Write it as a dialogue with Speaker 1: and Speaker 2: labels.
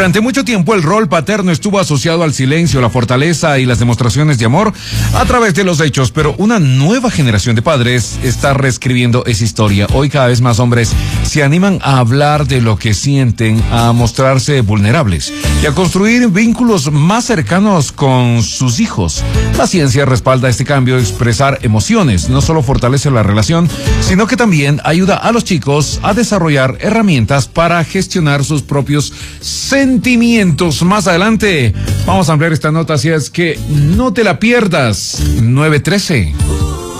Speaker 1: Durante mucho tiempo el rol paterno estuvo asociado al silencio, la fortaleza y las demostraciones de amor a través de los hechos, pero una nueva generación de padres está reescribiendo esa historia. Hoy cada vez más hombres se animan a hablar de lo que sienten, a mostrarse vulnerables y a construir vínculos más cercanos con sus hijos. La ciencia respalda este cambio. Expresar emociones no solo fortalece la relación, sino que también ayuda a los chicos a desarrollar herramientas para gestionar sus propios sentimientos. Más adelante vamos a ampliar esta nota, así es que no te la pierdas. 9:13.